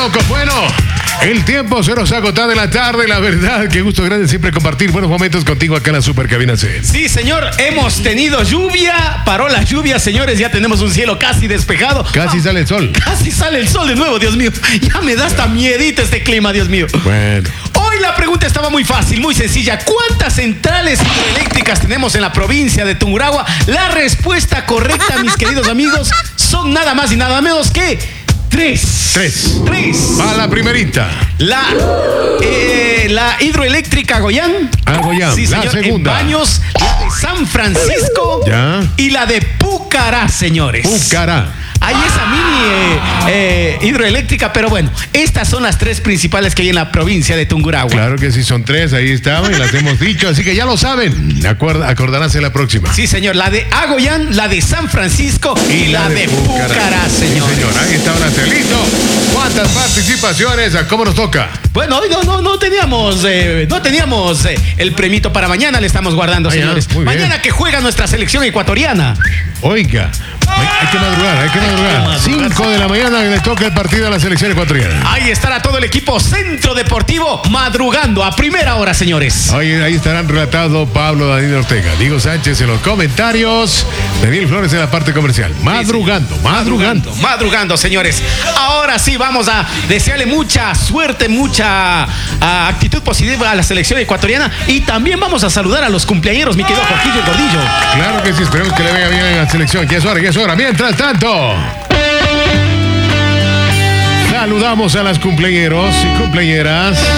loco. Bueno, el tiempo se nos ha agotado en la tarde, la verdad. Qué gusto grande siempre compartir buenos momentos contigo acá en la Super Cabina C. Sí, señor, hemos tenido lluvia, paró la lluvia, señores, ya tenemos un cielo casi despejado. Casi sale el sol. Casi sale el sol de nuevo, Dios mío. Ya me da hasta miedito este clima, Dios mío. Bueno. Hoy la pregunta estaba muy fácil, muy sencilla. ¿Cuántas centrales hidroeléctricas tenemos en la provincia de Tungurahua? La respuesta correcta, mis queridos amigos, son nada más y nada menos que tres. Va la primerita. La hidroeléctrica Goyán. Goyán. Sí, señor, La segunda. En Baños, la de San Francisco. Ya. Y la de Pucará, señores. Pucará. Hay esa mini hidroeléctrica, pero bueno, estas son las tres principales que hay en la provincia de Tungurahua. Claro que sí, son tres, ahí estaban y las hemos dicho, así que ya lo saben. Acordarás en la próxima. Sí, señor, la de Agoyán, la de San Francisco y la de Pucará, señor. Sí, señor, ahí está un Angelito. ¿Cuántas participaciones? ¿A cómo nos toca? Bueno, hoy no teníamos el premito para mañana, le estamos guardando, señores. Muy bien. Mañana que juega nuestra selección ecuatoriana. Oiga, hay que madrugar. 5 de la mañana le toca el partido a la selección ecuatoriana. Ahí estará todo el equipo Centro Deportivo madrugando a primera hora, señores. Ahí estarán relatados Pablo Daniel Ortega, Diego Sánchez en los comentarios, Daniel Flores en la parte comercial. Madrugando, señores. Ahora sí vamos a desearle mucha suerte, mucha actitud positiva a la selección ecuatoriana y también vamos a saludar a los cumpleañeros, mi querido Jorquillo el Gordillo. Claro que sí, esperemos que le vaya bien a la selección. Ya es hora. Mientras tanto, saludamos a las cumpleañeros y cumpleañeras.